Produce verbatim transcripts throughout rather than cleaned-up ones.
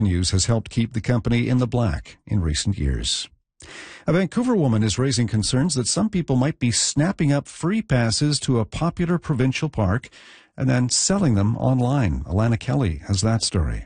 News has helped keep the company in the black in recent years. A Vancouver woman is raising concerns that some people might be snapping up free passes to a popular provincial park and then selling them online. Alana Kelly has that story.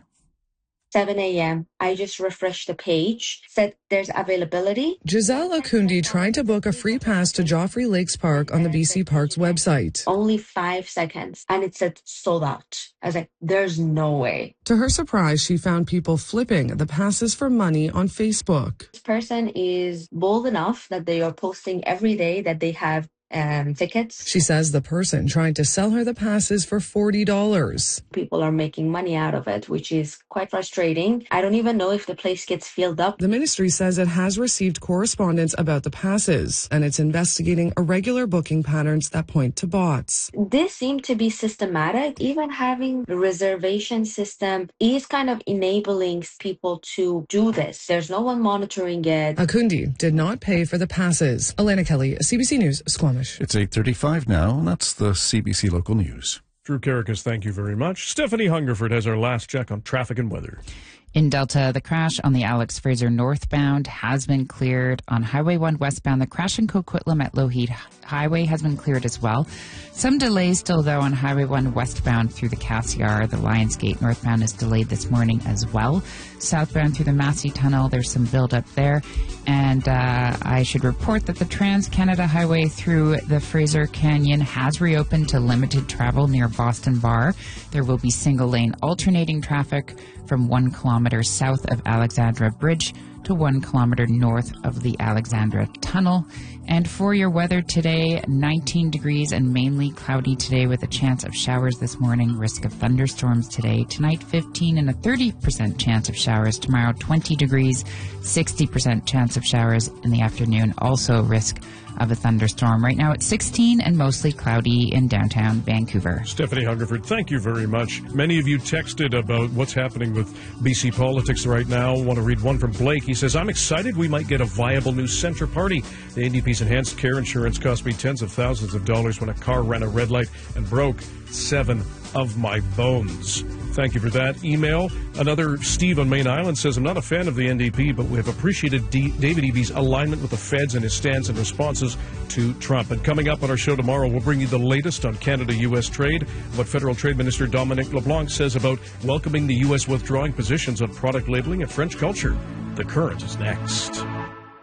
seven a.m. I just refreshed the page, said there's availability. Giselle Akundi tried to book a free pass to Joffrey Lakes Park on the B C Parks website. Only five seconds, and it said sold out. I was like, there's no way. To her surprise, she found people flipping the passes for money on Facebook. This person is bold enough that they are posting every day that they have Um, tickets. She says the person tried to sell her the passes for forty dollars. People are making money out of it, which is quite frustrating. I don't even know if the place gets filled up. The ministry says it has received correspondence about the passes, and it's investigating irregular booking patterns that point to bots. This seemed to be systematic. Even having the reservation system is kind of enabling people to do this. There's no one monitoring it. Akundi did not pay for the passes. Alana Kelly, C B C News, Squamish. It's eight thirty-five now, and that's the C B C Local News. Drew Carrickas, thank you very much. Stephanie Hungerford has our last check on traffic and weather. In Delta, the crash on the Alex Fraser northbound has been cleared. On Highway one westbound, the crash in Coquitlam at Lougheed Highway has been cleared as well. Some delays still, though, on Highway one westbound through the Cassiar. The Lionsgate northbound is delayed this morning as well. Southbound through the Massey Tunnel, there's some buildup there. And uh, I should report that the Trans-Canada Highway through the Fraser Canyon has reopened to limited travel near Boston Bar. There will be single-lane alternating traffic from one kilometer south of Alexandra Bridge to one kilometer north of the Alexandra Tunnel. And for your weather today, nineteen degrees and mainly cloudy today with a chance of showers this morning. Risk of thunderstorms today. Tonight, fifteen and a thirty percent chance of showers. Tomorrow, twenty degrees, sixty percent chance of showers in the afternoon. Also risk of a thunderstorm. Right now it's sixteen and mostly cloudy in downtown Vancouver. Stephanie Hungerford, thank you very much. Many of you texted about what's happening with B C politics right now. I want to read one from Blake. He says, I'm excited we might get a viable new centre party. The N D P's enhanced care insurance cost me tens of thousands of dollars when a car ran a red light and broke seven of my bones. Thank you for that. Email. Another Steve on Main Island says, I'm not a fan of the N D P, but we have appreciated D- David Eby's alignment with the feds and his stance and responses to Trump. And coming up on our show tomorrow, we'll bring you the latest on Canada-U S trade, what Federal Trade Minister Dominic LeBlanc says about welcoming the U S withdrawing positions on product labeling and French culture. The Current is next.